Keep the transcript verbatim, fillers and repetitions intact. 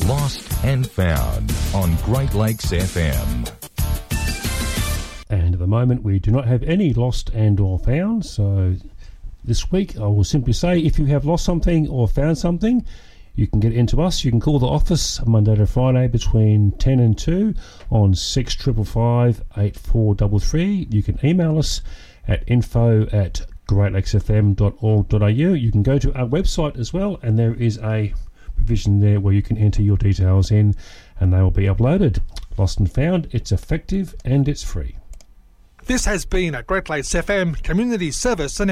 Lost and Found on Great Lakes F M. And at the moment we do not have any lost and or found, so this week I will simply say if you have lost something or found something, you can get into us. You can call the office Monday to Friday between ten and two on six five five, eight four three three. You can email us at info at great lakes f m dot org dot a u. You can go to our website as well, and there is a provision there where you can enter your details in and they will be uploaded. Lost and Found, it's effective and it's free. This has been a Great Lakes F M community service announcement.